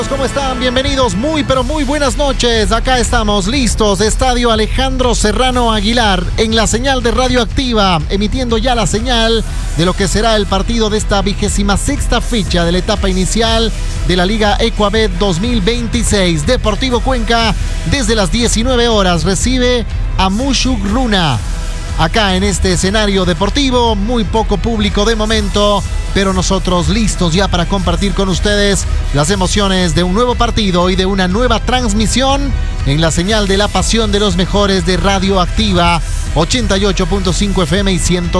¿Cómo están? Bienvenidos, muy pero muy buenas noches. Acá estamos listos, Estadio Alejandro Serrano Aguilar, en la señal de Radioactiva, emitiendo ya la señal de lo que será el partido de esta 26ª fecha de la etapa inicial de la Liga Ecuabet 2026. Deportivo Cuenca, desde las 19 horas, recibe a Mushuruna. Acá en este escenario deportivo, muy poco público de momento, pero nosotros listos ya para compartir con ustedes las emociones de un nuevo partido y de una nueva transmisión en la señal de la pasión de los mejores de Radioactiva, 88.5 FM y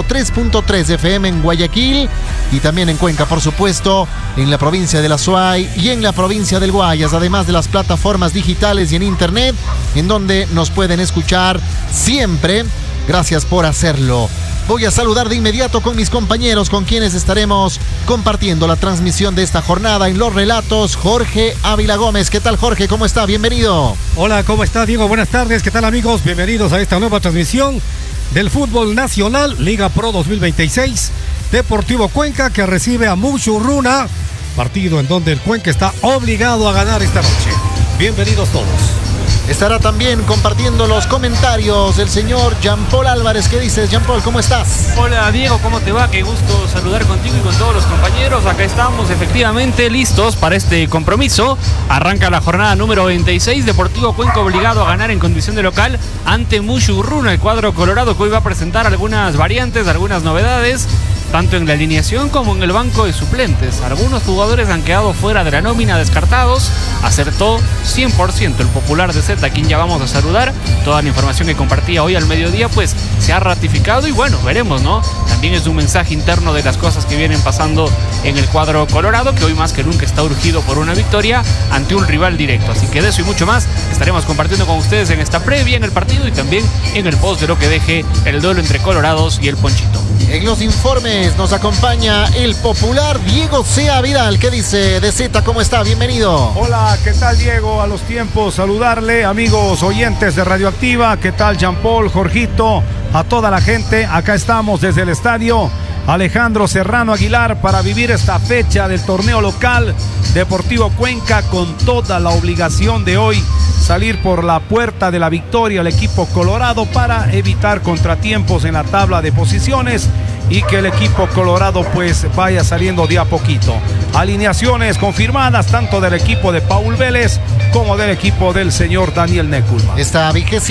103.3 FM en Guayaquil y también en Cuenca, por supuesto, en la provincia de La Suay y en la provincia del Guayas, además de las plataformas digitales y en internet, en donde nos pueden escuchar siempre. Gracias por hacerlo. Voy a saludar de inmediato con mis compañeros con quienes estaremos compartiendo la transmisión de esta jornada en los relatos. Jorge Ávila Gómez. ¿Qué tal, Jorge? ¿Cómo está? Bienvenido. Hola, ¿cómo está, Diego? Buenas tardes. ¿Qué tal, amigos? Bienvenidos a esta nueva transmisión del fútbol nacional, Liga Pro 2026. Deportivo Cuenca que recibe a Mushuruna, partido en donde el Cuenca está obligado a ganar esta noche. Bienvenidos todos. Estará también compartiendo los comentarios el señor Jean-Paul Álvarez. ¿Qué dices, Jean-Paul? ¿Cómo estás? Hola, Diego, ¿cómo te va? Qué gusto saludar contigo y con todos los compañeros. Acá estamos efectivamente listos para este compromiso. Arranca la jornada número 26. Deportivo Cuenca obligado a ganar en condición de local ante Mushuruna, el cuadro colorado que hoy va a presentar algunas variantes, algunas novedades, tanto en la alineación como en el banco de suplentes. Algunos jugadores han quedado fuera de la nómina, descartados. Acertó 100% el popular de Z, a quien ya vamos a saludar. Toda la información que compartía hoy al mediodía pues se ha ratificado y bueno, veremos, ¿no? También es un mensaje interno de las cosas que vienen pasando en el cuadro colorado, que hoy más que nunca está urgido por una victoria ante un rival directo. Así que de eso y mucho más estaremos compartiendo con ustedes en esta previa, en el partido y también en el post de lo que deje el duelo entre Colorados y el Ponchito. En los informes nos acompaña el popular Diego Sea Vidal. ¿Qué dice de Z? ¿Cómo está? Bienvenido. Hola, ¿qué tal, Diego? A los tiempos saludarle, amigos oyentes de Radioactiva. ¿Qué tal, Jean-Paul, Jorgito? A toda la gente, acá estamos desde el estadio Alejandro Serrano Aguilar para vivir esta fecha del torneo local. Deportivo Cuenca con toda la obligación de hoy salir por la puerta de la victoria al equipo colorado para evitar contratiempos en la tabla de posiciones y que el equipo colorado pues vaya saliendo de a poquito. Alineaciones confirmadas tanto del equipo de Paul Vélez como del equipo del señor Daniel Neculman. Esta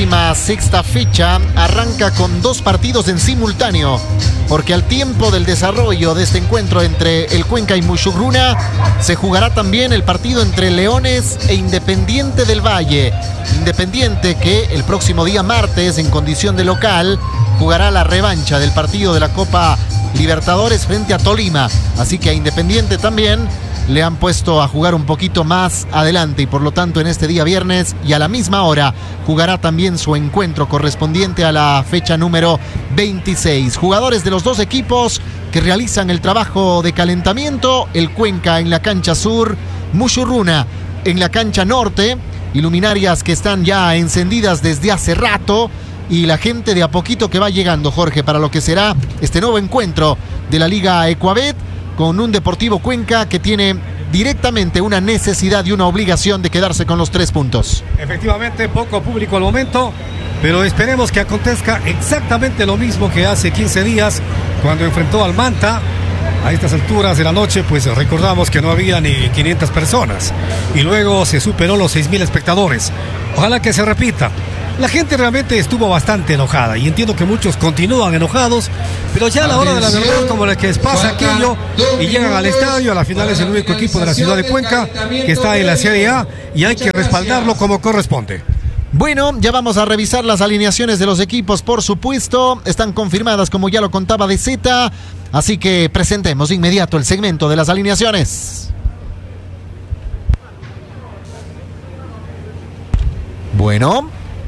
26ª fecha arranca con dos partidos en simultáneo, porque al tiempo del desarrollo de este encuentro entre el Cuenca y Mushuruna se jugará también el partido entre Leones e Independiente del Valle. Independiente que el próximo día martes, en condición de local, jugará la revancha del partido de la Copa Libertadores frente a Tolima. Así que a Independiente también le han puesto a jugar un poquito más adelante y por lo tanto en este día viernes y a la misma hora jugará también su encuentro correspondiente a la fecha número 26. Jugadores de los dos equipos que realizan el trabajo de calentamiento, el Cuenca en la cancha sur, Mushuruna en la cancha norte, iluminarias que están ya encendidas desde hace rato y la gente de a poquito que va llegando, Jorge, para lo que será este nuevo encuentro de la Liga Ecuabet con un Deportivo Cuenca que tiene directamente una necesidad y una obligación de quedarse con los 3 puntos. Efectivamente, poco público al momento, pero esperemos que acontezca exactamente lo mismo que hace 15 días cuando enfrentó al Manta. A estas alturas de la noche, pues recordamos que no había ni 500 personas y luego se superó los 6,000 espectadores. Ojalá que se repita. La gente realmente estuvo bastante enojada y entiendo que muchos continúan enojados, pero ya a la hora de la verdad, como la que pasa aquello y llegan al estadio, a la final es el único equipo de la ciudad de Cuenca que está en la Serie A y hay que respaldarlo como corresponde. Bueno, ya vamos a revisar las alineaciones de los equipos, por supuesto, están confirmadas como ya lo contaba de Z, así que presentemos de inmediato el segmento de las alineaciones. Bueno,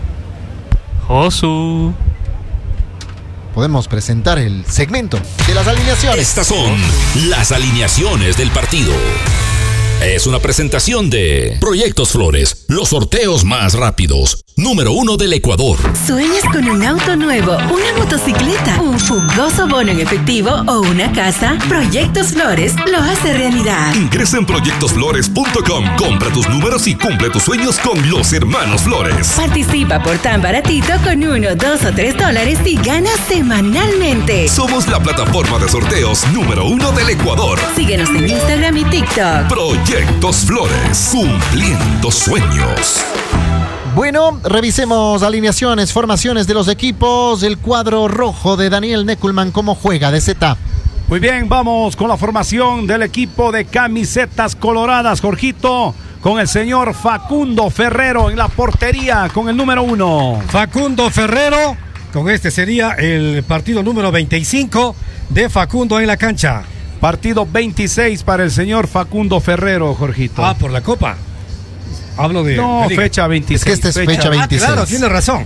Josu, podemos presentar el segmento de las alineaciones. Estas son las alineaciones del partido. es una presentación de Proyectos Flores, los sorteos más rápidos, número 1 del Ecuador. ¿Sueñas con un auto nuevo, una motocicleta, un jugoso bono en efectivo o una casa? Proyectos Flores lo hace realidad. Ingresa en proyectosflores.com, compra tus números y cumple tus sueños con los hermanos Flores. Participa por tan baratito con $1, $2 o $3 y gana semanalmente. Somos la plataforma de sorteos número 1 del Ecuador. Síguenos en Instagram y TikTok. Proyectos Flores, cumpliendo sueños. Bueno, revisemos alineaciones, formaciones de los equipos. El cuadro rojo de Daniel Neckelman, ¿cómo juega de Z? Muy bien, vamos con la formación del equipo de camisetas coloradas, Jorgito, con el señor Facundo Ferrero en la portería con el número 1. Facundo Ferrero, con este sería el partido número 25 de Facundo en la cancha. Partido 26 para el señor Facundo Ferrero, Jorgito. Ah, por la Copa. Hablo de... No, fecha 26. Es que esta es fecha 26. Claro, tiene razón.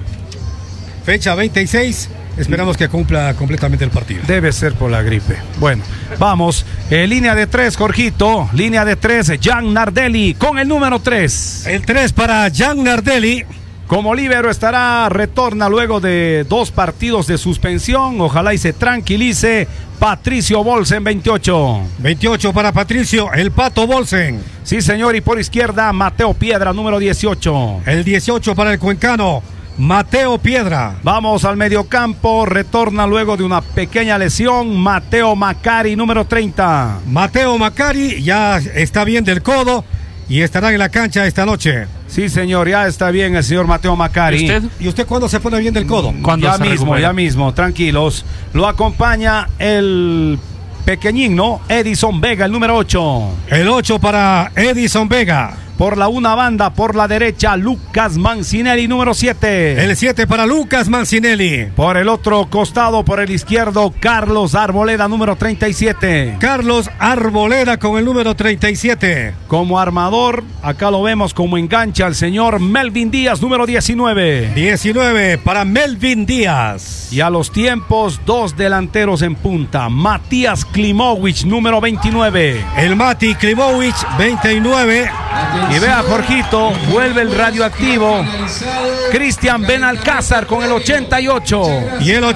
Fecha 26. Esperamos que cumpla completamente el partido. Debe ser por la gripe. Bueno, vamos. Línea de 3, Jorgito. Línea de 3, Jan Nardelli con el número 3. El 3 para Jan Nardelli. Como líbero retorna luego de 2 partidos de suspensión. Ojalá y se tranquilice Patricio Bolsen, 28. 28 para Patricio, el Pato Bolsen. Sí, señor, y por izquierda, Mateo Piedra, número 18. El 18 para el cuencano, Mateo Piedra. Vamos al mediocampo, retorna luego de una pequeña lesión, Mateo Macari, número 30. Mateo Macari ya está bien del codo y estará en la cancha esta noche. Sí, señor, ya está bien el señor Mateo Macari. ¿Y usted cuándo se pone bien del codo? Ya mismo, tranquilos. Lo acompaña el pequeñín, ¿no? Edison Vega, el número 8. El 8 para Edison Vega. Por la una banda, por la derecha, Lucas Mancinelli, número 7. El 7 para Lucas Mancinelli. Por el otro costado, por el izquierdo, Carlos Arboleda, número 37. Carlos Arboleda con el número 37. Como armador, acá lo vemos como engancha al señor Melvin Díaz, número 19. 19 para Melvin Díaz. Y a los tiempos, 2 delanteros en punta. Matías Klimowicz, número 29. El Mati Klimowicz, 29. Y vea, Jorgito, vuelve el radioactivo Cristian Benalcázar con el 88. Y el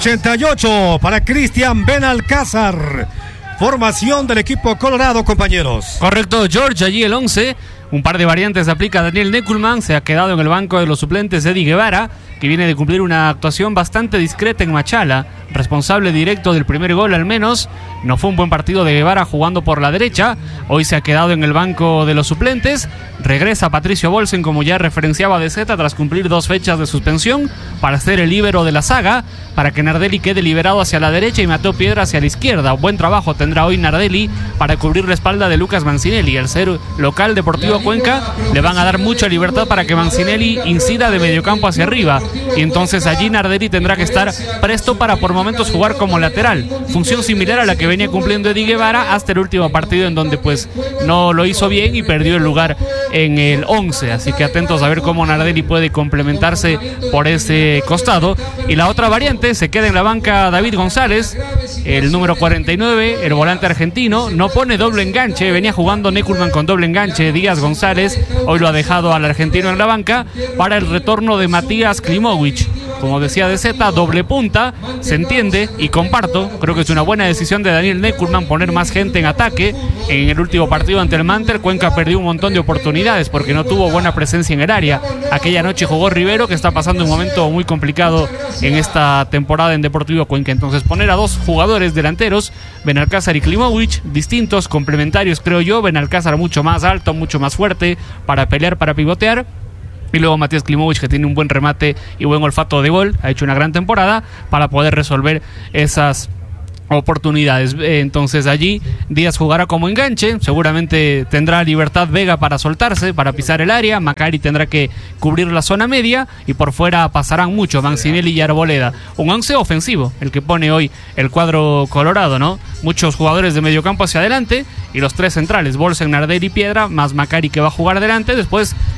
88 para Cristian Benalcázar. Formación del equipo colorado, compañeros. Correcto, George, allí el 11. Un par de variantes aplica Daniel Neckelman. Se ha quedado en el banco de los suplentes Eddie Guevara, que viene de cumplir una actuación bastante discreta en Machala, responsable directo del primer gol al menos. No fue un buen partido de Guevara jugando por la derecha. Hoy se ha quedado en el banco de los suplentes. Regresa Patricio Bolsen, como ya referenciaba de Z, tras cumplir 2 fechas de suspensión, para ser el líbero de la saga, para que Nardelli quede liberado hacia la derecha y Mateo Piedra hacia la izquierda. Buen trabajo tendrá hoy Nardelli para cubrir la espalda de Lucas Mancinelli. Al ser local Deportivo Cuenca, le van a dar mucha libertad para que Mancinelli incida de mediocampo hacia arriba, y entonces allí Nardelli tendrá que estar presto para por momentos jugar como lateral, función similar a la que venía cumpliendo Eddie Guevara hasta el último partido, en donde pues no lo hizo bien y perdió el lugar en el 11, así que atentos a ver cómo Nardelli puede complementarse por ese costado. Y la otra variante, se queda en la banca David González, el número 49, el volante argentino. No pone doble enganche, venía jugando Neckelman con doble enganche Díaz González, hoy lo ha dejado al argentino en la banca para el retorno de Matías Klimowicz. Como decía de Z, doble punta, se entiende y comparto. Creo que es una buena decisión de Daniel Neckelman poner más gente en ataque. En el último partido ante el Manter, Cuenca perdió un montón de oportunidades porque no tuvo buena presencia en el área. Aquella noche jugó Rivero, que está pasando un momento muy complicado en esta temporada en Deportivo Cuenca. Entonces poner a 2 jugadores delanteros, Benalcázar y Klimowicz, distintos, complementarios creo yo. Benalcázar mucho más alto, mucho más fuerte para pelear, para pivotear. Y luego Matías Klimowicz, que tiene un buen remate y buen olfato de gol, ha hecho una gran temporada para poder resolver esas oportunidades. Entonces allí Díaz jugará como enganche, seguramente tendrá libertad Vega para soltarse, para pisar el área. Macari tendrá que cubrir la zona media y por fuera pasarán mucho Mancinelli y Arboleda. Un 11 ofensivo el que pone hoy el cuadro colorado, ¿no? Muchos jugadores de mediocampo hacia adelante y los 3 centrales, Bolsen, Nardelli y Piedra, más Macari, que va a jugar adelante. Después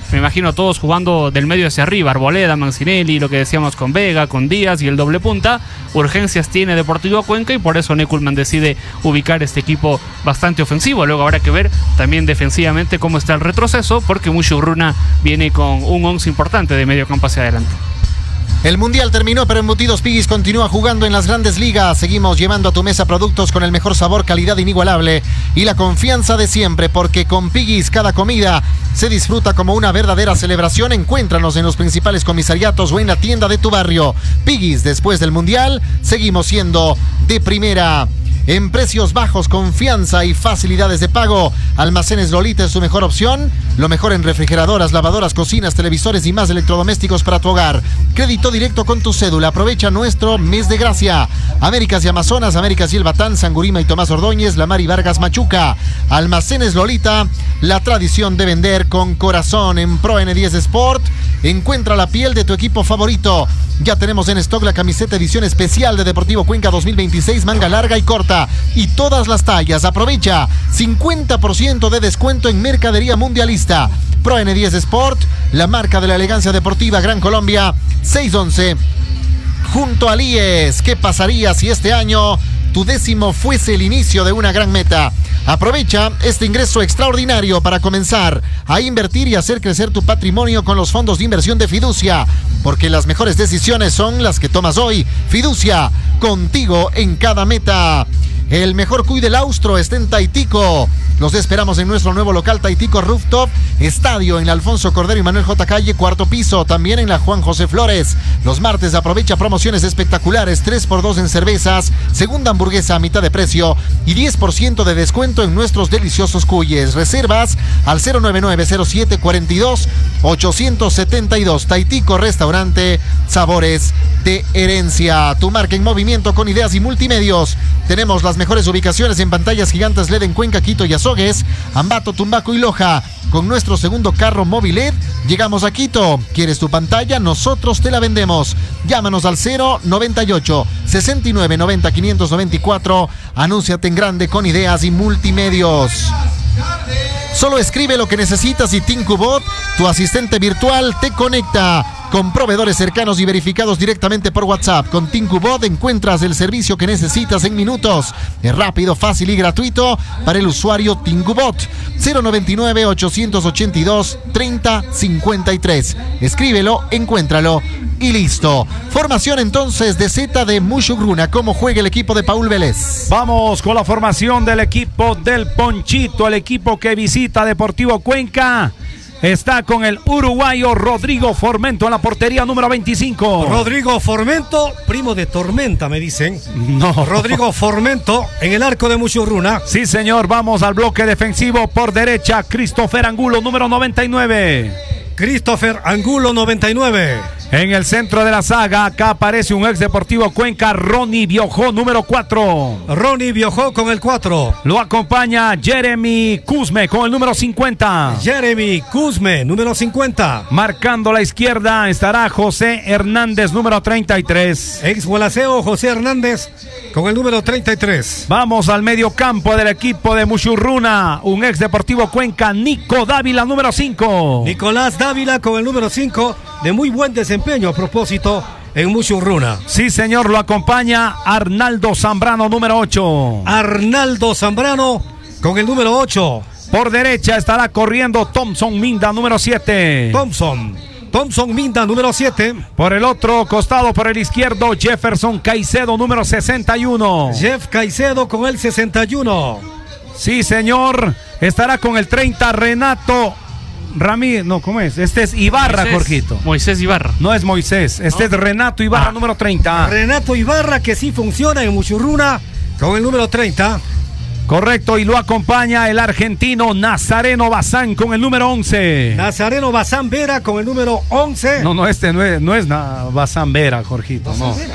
Me imagino todos jugando del medio hacia arriba, Arboleda, Mancinelli, lo que decíamos con Vega, con Díaz y el doble punta. Urgencias tiene Deportivo Cuenca y por eso Neckelman decide ubicar este equipo bastante ofensivo. Luego habrá que ver también defensivamente cómo está el retroceso, porque Mushurruna viene con un 11 importante de medio campo hacia adelante. El Mundial terminó, pero Embutidos Piggy's continúa jugando en las grandes ligas. Seguimos llevando a tu mesa productos con el mejor sabor, calidad inigualable y la confianza de siempre, porque con Piggy's cada comida se disfruta como una verdadera celebración. Encuéntranos en los principales comisariatos o en la tienda de tu barrio. Piggy's, después del Mundial, seguimos siendo de primera. En precios bajos, confianza y facilidades de pago, Almacenes Lolita es su mejor opción. Lo mejor en refrigeradoras, lavadoras, cocinas, televisores y más electrodomésticos para tu hogar. Crédito directo con tu cédula. Aprovecha nuestro mes de gracia. Américas y Amazonas, Américas y El Batán, Sangurima y Tomás Ordóñez, La Mar y Vargas Machuca. Almacenes Lolita, la tradición de vender con corazón. En Pro N10 Sport, encuentra la piel de tu equipo favorito. Ya tenemos en stock la camiseta edición especial de Deportivo Cuenca 2026, manga larga y corta, y todas las tallas. Aprovecha 50% de descuento en mercadería mundialista. Pro N10 Sport, la marca de la elegancia deportiva, Gran Colombia, 611. Junto a IES, ¿qué pasaría si este año tu 10º fuese el inicio de una gran meta? Aprovecha este ingreso extraordinario para comenzar a invertir y hacer crecer tu patrimonio con los fondos de inversión de Fiducia, porque las mejores decisiones son las que tomas hoy. Fiducia, contigo en cada meta. El mejor cuy del Austro está en Taitico. Los esperamos en nuestro nuevo local Taitico Rooftop Estadio, en la Alfonso Cordero y Manuel J. Calle, 4º piso. También en la Juan José Flores. Los martes aprovecha promociones espectaculares: 3x2 en cervezas, segunda hamburguesa a mitad de precio y 10% de descuento en nuestros deliciosos cuyes. Reservas al 099-0742-872. Taitico Restaurante, sabores de herencia. Tu marca en movimiento con ideas y multimedios. Tenemos las mejores ubicaciones en pantallas gigantes LED en Cuenca, Quito y Azogues, Ambato, Tumbaco y Loja. Con nuestro segundo carro móvil LED llegamos a Quito. ¿Quieres tu pantalla? Nosotros te la vendemos. Llámanos al 098 69 90 594. Anúnciate en grande con ideas y multimedios. Solo escribe lo que necesitas y TinkuBot, tu asistente virtual, te conecta con proveedores cercanos y verificados directamente por WhatsApp. Con TinkuBot encuentras el servicio que necesitas en minutos. Es rápido, fácil y gratuito para el usuario TinkuBot. 099-882-3053. Escríbelo, encuéntralo y listo. Formación entonces de Z de Mushurruna. ¿Cómo juega el equipo de Paul Vélez? Vamos con la formación del equipo del Ponchito, el equipo que visita Deportivo Cuenca. Está con el uruguayo Rodrigo Formento en la portería número 25. Rodrigo Formento, primo de Tormenta, me dicen. No. Rodrigo Formento en el arco de Mushurruna. Sí, señor. Vamos al bloque defensivo. Por derecha, Christopher Angulo, número 99. Christopher Angulo, 99. En el centro de la saga, acá aparece un ex Deportivo Cuenca, Ronnie Biojó, número 4. Ronnie Biojó con el 4. Lo acompaña Jeremy Kuzme con el número 50. Jeremy Kuzme, número 50. Marcando la izquierda estará José Hernández, número 33. Ex Gualaceo, José Hernández con el número 33. Vamos al medio campo del equipo de Mushurruna, un ex Deportivo Cuenca, Nico Dávila, número 5. Nicolás Dávila con el número 5, de muy buen desempeño a propósito en Mushurruna. Sí, señor, lo acompaña Arnaldo Zambrano, número 8. Arnaldo Zambrano con el número 8. Por derecha estará corriendo Thompson Minda, número 7. Thompson Minda, número 7. Por el otro costado, por el izquierdo, Jefferson Caicedo, número 61. Jeff Caicedo con el 61. Sí, señor, estará con el 30 Renato Ramírez, no, ¿cómo es? Este es Ibarra, Moisés, Jorgito. Moisés Ibarra. No es Moisés, este es Renato Ibarra, número 30. Renato Ibarra, que sí funciona en Mushurruna con el número 30. Correcto, y lo acompaña el argentino Nazareno Bazán con el número 11. Nazareno Bazán Vera con el número 11. No, este no es Bazán Vera, Jorgito. Bazán Vera.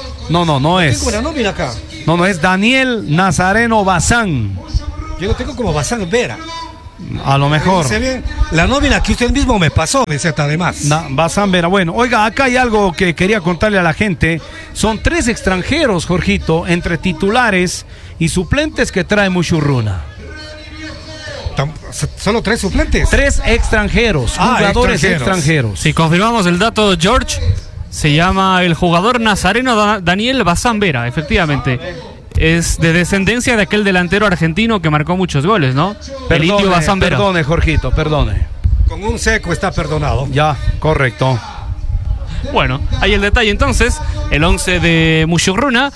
No es. Tengo una nómina acá. No, es Daniel Nazareno Bazán. Yo lo tengo como Bazán Vera. A lo mejor. Dice bien, la nómina que usted mismo me pasó, de Z además. Bazán Vera. Bueno, oiga, acá hay algo que quería contarle a la gente. Son 3 extranjeros, Jorgito, entre titulares y suplentes que trae Mushurruna. Solo 3 suplentes. 3 extranjeros, jugadores extranjeros. Si confirmamos el dato, George, se llama el jugador nazareno Daniel Bazán Vera, efectivamente. Es de descendencia de aquel delantero argentino que marcó muchos goles, ¿no? El indio Bazán Vera. Perdone, Jorgito, perdone. Con un seco está perdonado. Ya, correcto. Bueno, ahí el detalle entonces, el 11 de Mushurruna,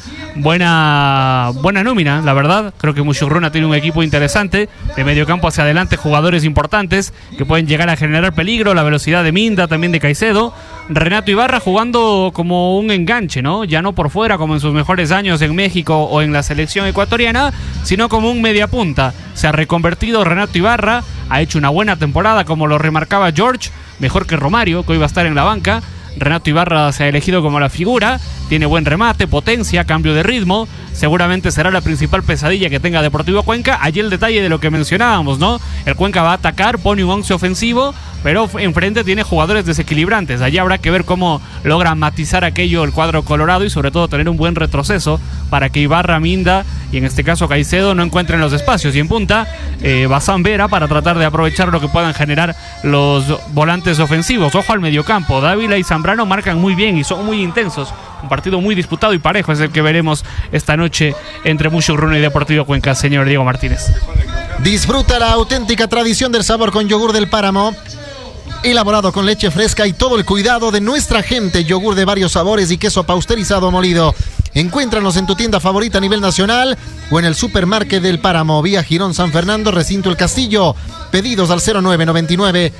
buena nómina, la verdad. Creo que Mushurruna tiene un equipo interesante, de medio campo hacia adelante, jugadores importantes que pueden llegar a generar peligro, la velocidad de Minda, también de Caicedo. Renato Ibarra jugando como un enganche, ¿no? Ya no por fuera como en sus mejores años en México o en la selección ecuatoriana, sino como un mediapunta. Se ha reconvertido Renato Ibarra, ha hecho una buena temporada como lo remarcaba George, mejor que Romario, que hoy va a estar en la banca. Renato Ibarra se ha elegido como la figura, tiene buen remate, potencia, cambio de ritmo, seguramente será la principal pesadilla que tenga Deportivo Cuenca. Allí el detalle de lo que mencionábamos, ¿no? El Cuenca va a atacar, pone un 11 ofensivo, pero enfrente tiene jugadores desequilibrantes. Allí habrá que ver cómo logra matizar aquello el cuadro colorado y sobre todo tener un buen retroceso para que Ibarra, Minda y en este caso Caicedo no encuentren los espacios. Y en punta, Bazán Vera para tratar de aprovechar lo que puedan generar los volantes ofensivos. Ojo al mediocampo, Dávila y Zambrano marcan muy bien y son muy intensos. Un partido muy disputado y parejo es el que veremos esta noche entre Mushurruna y Deportivo Cuenca, señor Diego Martínez. Disfruta la auténtica tradición del sabor con yogur del Páramo, elaborado con leche fresca y todo el cuidado de nuestra gente. Yogur de varios sabores y queso pasteurizado molido. Encuéntranos en tu tienda favorita a nivel nacional o en el supermarket del Páramo, vía Girón San Fernando, recinto El Castillo. Pedidos al 0999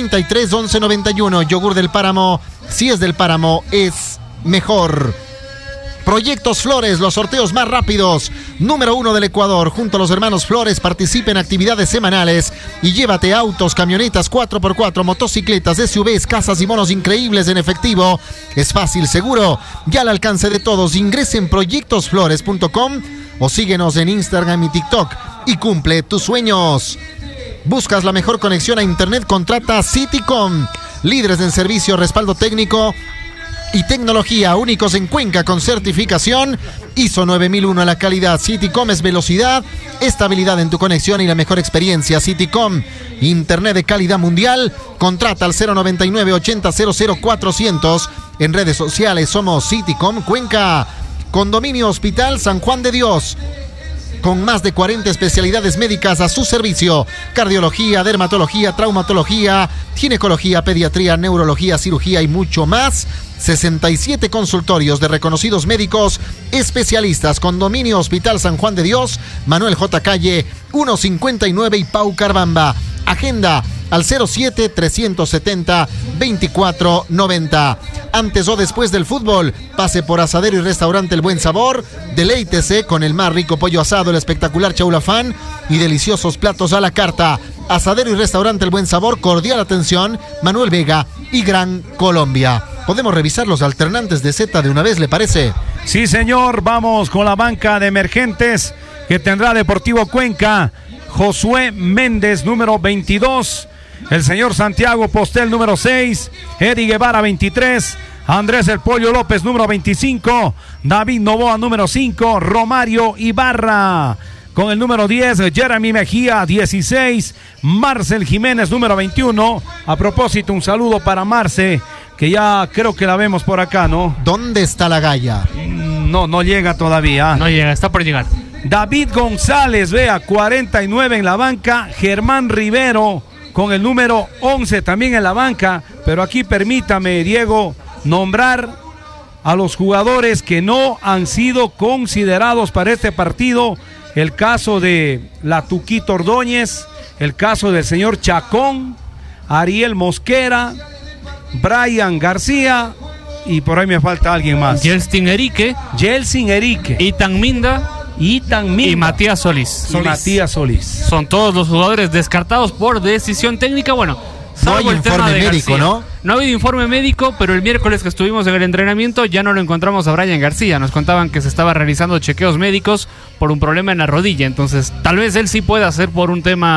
33 11 91. Yogur del Páramo, si es del Páramo, es mejor. Proyectos Flores, los sorteos más rápidos, número 1 del Ecuador. Junto a los hermanos Flores participa en actividades semanales y llévate autos, camionetas 4x4, motocicletas, SUVs, casas y bonos increíbles en efectivo. Es fácil, seguro, ya al alcance de todos. Ingrese en proyectosflores.com o síguenos en Instagram y TikTok y cumple tus sueños. ¿Buscas la mejor conexión a internet? Contrata Citycom, líderes en servicio, respaldo técnico y tecnología, únicos en Cuenca con certificación ISO 9001 a la calidad. Citycom es velocidad, estabilidad en tu conexión y la mejor experiencia. Citycom, internet de calidad mundial. Contrata al 099 80 00 400. En redes sociales somos Citycom Cuenca. Condominio Hospital San Juan de Dios, con más de 40 especialidades médicas a su servicio: cardiología, dermatología, traumatología, ginecología, pediatría, neurología, cirugía y mucho más. 67 consultorios de reconocidos médicos especialistas. Condominio Hospital San Juan de Dios, Manuel J. Calle 159 y Pau Carbamba. Agenda al 07-370-2490. Antes o después del fútbol, pase por Asadero y Restaurante El Buen Sabor. Deleítese con el más rico pollo asado, el espectacular chaulafán y deliciosos platos a la carta. Asadero y Restaurante El Buen Sabor, cordial atención, Manuel Vega y Gran Colombia. Podemos revisar los alternantes de Z de una vez, ¿le parece? Sí, señor, vamos con la banca de emergentes que tendrá Deportivo Cuenca. Josué Méndez, número 22. El señor Santiago Postel, número 6. Eddie Guevara, 23. Andrés El Pollo López, número 25. David Novoa, número 5. Romario Ibarra con el número 10. Jeremy Mejía, 16. Marcel Jiménez, número 21. A propósito, un saludo para Marce, que ya creo que la vemos por acá, ¿no? ¿Dónde está la galla? No llega todavía. No llega, está por llegar. David González, vea, 49 en la banca. Germán Rivero con el número 11 también en la banca. Pero aquí permítame, Diego, nombrar a los jugadores que no han sido considerados para este partido. El caso de la Tuquito Ordóñez, el caso del señor Chacón, Ariel Mosquera, Brian García y por ahí me falta alguien más. Jelsin Erique, Itan Minda y Matías Solís. Son todos los jugadores descartados por decisión técnica. Bueno, no hay informe médico, ¿no? No ha habido informe médico, pero el miércoles que estuvimos en el entrenamiento ya no lo encontramos a Brian García. Nos contaban que se estaba realizando chequeos médicos por un problema en la rodilla. Entonces, tal vez él sí pueda ser por un tema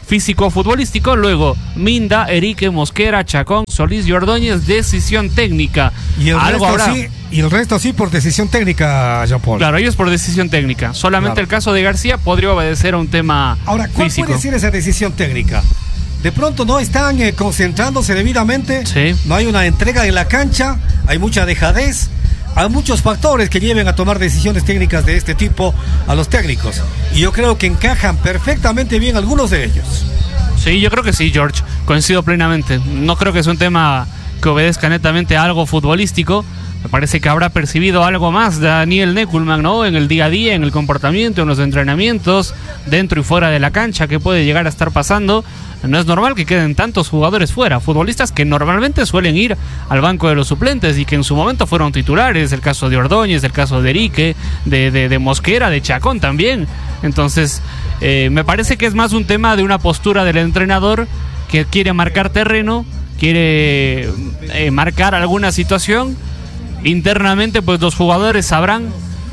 físico-futbolístico. Luego, Minda, Erique, Mosquera, Chacón, Solís y Ordóñez, decisión técnica. Y el resto sí por decisión técnica, Jean-Paul. Claro, ellos por decisión técnica. Solamente el caso de García podría obedecer a un tema Ahora, ¿cuál físico. puede ser esa decisión técnica? De pronto no están concentrándose debidamente, Sí. No hay una entrega en la cancha, hay mucha dejadez, hay muchos factores que lleven a tomar decisiones técnicas de este tipo a los técnicos. Y yo creo que encajan perfectamente bien algunos de ellos. Sí, yo creo que sí, George. Coincido plenamente. No creo que sea un tema que obedezca netamente a algo futbolístico. Me parece que habrá percibido algo más Daniel Neckelmann, ¿no? En el día a día, en el comportamiento, en los entrenamientos, dentro y fuera de la cancha, que puede llegar a estar pasando. No es normal que queden tantos jugadores fuera, futbolistas que normalmente suelen ir al banco de los suplentes y que en su momento fueron titulares. El caso de Ordóñez, el caso de Erique, de Mosquera, de Chacón también. Entonces, me parece que es más un tema de una postura del entrenador que quiere marcar terreno, quiere marcar alguna situación. Internamente, pues los jugadores sabrán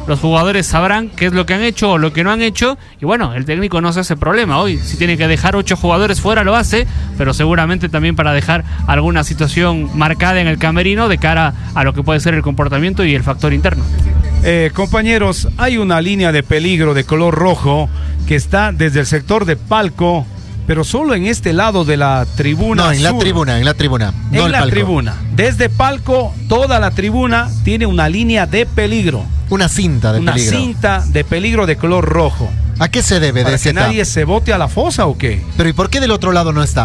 qué es lo que han hecho o lo que no han hecho, y bueno, el técnico no se hace problema hoy. Si tiene que dejar 8 jugadores fuera, lo hace, pero seguramente también para dejar alguna situación marcada en el camerino de cara a lo que puede ser el comportamiento y el factor interno. Compañeros, hay una línea de peligro de color rojo que está desde el sector de palco, pero solo en este lado de la tribuna. No, en sur. la tribuna. No En el la palco. tribuna. Desde palco, toda la tribuna tiene una línea de peligro. Una cinta de Una peligro. cinta de peligro de color rojo. ¿A qué se debe ¿Para de que ese nadie se bote a la fosa o qué? Pero ¿y por qué del otro lado no está?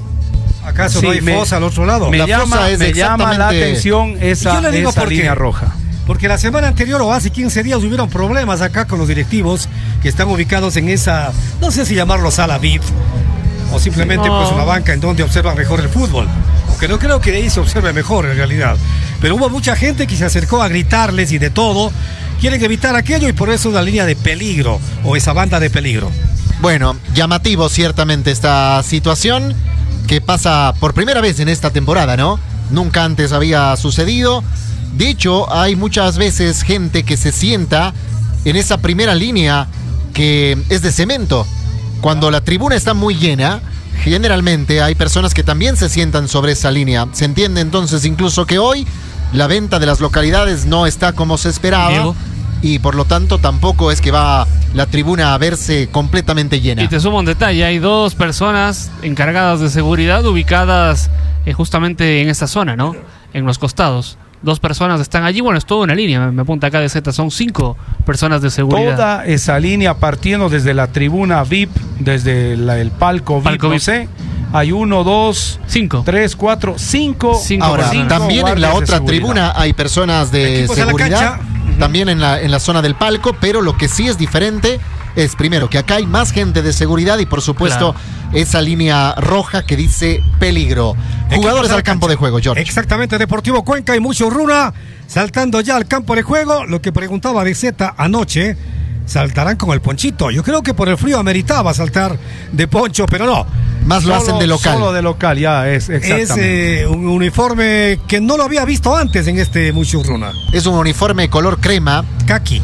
¿Acaso Sí, no hay fosa al otro lado? Me La llama fosa es la exactamente- atención esa, Yo le digo esa por qué. línea roja. Porque la semana anterior o hace 15 días hubieron problemas acá con los directivos que están ubicados en esa, no sé si llamarlo sala VIP o simplemente No. pues una banca en donde observan mejor el fútbol. Aunque no creo que de ahí se observe mejor en realidad. Pero hubo mucha gente que se acercó a gritarles y de todo. Quieren evitar aquello y por eso la línea de peligro o esa banda de peligro. Bueno, llamativo ciertamente esta situación que pasa por primera vez en esta temporada, ¿no? Nunca antes había sucedido. De hecho, hay muchas veces gente que se sienta en esa primera línea que es de cemento. Cuando la tribuna está muy llena, generalmente hay personas que también se sientan sobre esa línea. Se entiende entonces incluso que hoy la venta de las localidades no está como se esperaba. Diego. Y por lo tanto tampoco es que va la tribuna a verse completamente llena. Y te sumo un detalle, hay 2 personas encargadas de seguridad ubicadas justamente en esta zona, ¿no? En los costados. 2 personas están allí, bueno, es toda una línea, me apunta acá de Z, son 5 personas de seguridad. Toda esa línea partiendo desde la tribuna VIP, desde el palco VIP, no VIP. sé. Hay 1, 2, 5. 3, 4, 5. Ahora, también en la otra tribuna hay personas de Equipos de la seguridad, cancha. también en la zona del palco, pero lo que sí es diferente es, primero, que acá hay más gente de seguridad y, por supuesto, esa línea roja que dice peligro. Jugadores al campo de juego, George. Exactamente, Deportivo Cuenca y Mucho Runa saltando ya al campo de juego. Lo que preguntaba de Z anoche, saltarán con el ponchito. Yo creo que por el frío ameritaba saltar de poncho, pero no. Más lo hacen de local. Solo de local, ya es exactamente. Es un uniforme que no lo había visto antes en este Mucho Runa. Es un uniforme color crema, Kaki,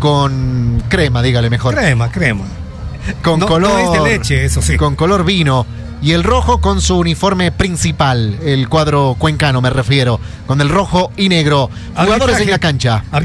con crema, dígale mejor. crema. Con No, color, no es de leche, eso sí. Con color vino. Y el rojo con su uniforme principal, el cuadro cuencano me refiero, con el rojo y negro. Jugadores en Arbitraje. la cancha.